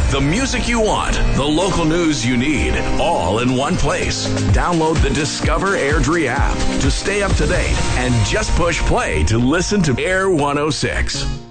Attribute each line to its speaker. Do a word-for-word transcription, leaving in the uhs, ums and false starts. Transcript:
Speaker 1: The music you want, the local news you need, all in one place. Download the Discover Airdrie app to stay up to date and just push play to listen to Air one oh six.